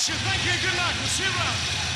Bless you. Thank you. Good night. We'll see you around.